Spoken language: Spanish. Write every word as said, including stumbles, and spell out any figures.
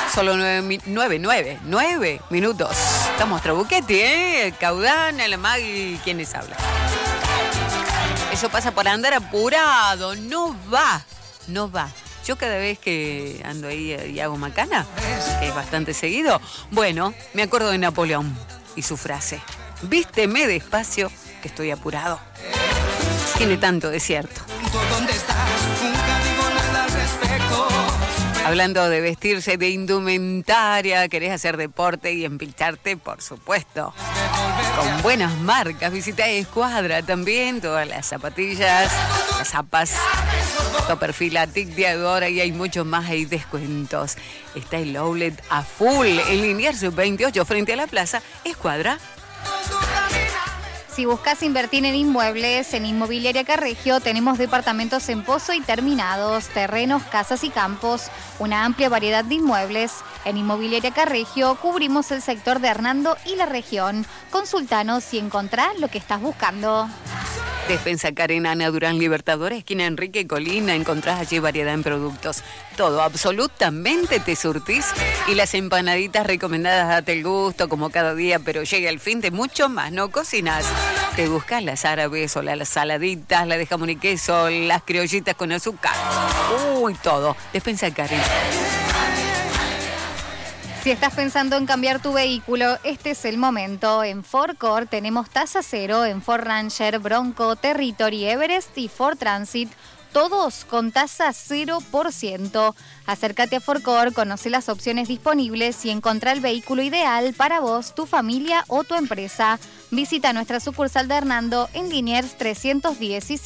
Solo nueve, nueve, nueve, nueve minutos. Estamos Trabuchetti, ¿eh? Caudana, la Magui, ¿quiénes hablan? Eso pasa por andar apurado, no va, no va. Yo cada vez que ando ahí y hago macana, que es bastante seguido, bueno, me acuerdo de Napoleón y su frase: vísteme despacio, que estoy apurado. Tiene tanto de cierto. Hablando de vestirse de indumentaria, querés hacer deporte y empilcharte, por supuesto. Con buenas marcas, visita Escuadra también, todas las zapatillas, las zapas, Copperfield, Diadora y hay muchos más, hay descuentos. Está el outlet a full en Liniers veintiocho frente a la plaza Escuadra. Si buscas invertir en inmuebles, en Inmobiliaria Carregio tenemos departamentos en Pozo y terminados, terrenos, casas y campos, una amplia variedad de inmuebles. En Inmobiliaria Carregio cubrimos el sector de Hernando y la región. Consultanos y encontrá lo que estás buscando. Despensa Karen Ana Durán Libertadores, esquina Enrique Colina, encontrás allí variedad en productos. Todo, absolutamente te surtís. Y las empanaditas recomendadas, date el gusto como cada día, pero llega el fin de mucho más, ¿no? Cocinas. Te buscas las árabes o las saladitas, la de jamón y queso, las criollitas con azúcar. Uy, todo. Despensa Karen. Si estás pensando en cambiar tu vehículo, este es el momento. En Ford Core tenemos tasa cero en Ford Ranger, Bronco, Territory, Everest y Ford Transit. Todos con tasa cero por ciento. Acércate a Ford Core, conoce las opciones disponibles y encontrá el vehículo ideal para vos, tu familia o tu empresa. Visita nuestra sucursal de Hernando en Liniers trescientos diecisiete.